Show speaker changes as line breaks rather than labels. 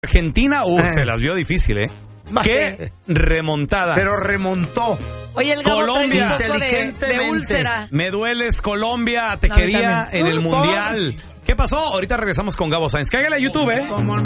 Argentina, se las vio difícil, ¿eh? ¡Qué remontada!
Pero remontó.
Oye, el Gabo
Colombia.
trae un poco de úlcera.
Me dueles, Colombia, te quería en el Mundial. ¿Qué pasó? Ahorita regresamos con Gabo Sainz. Cáigale a YouTube, ¿eh?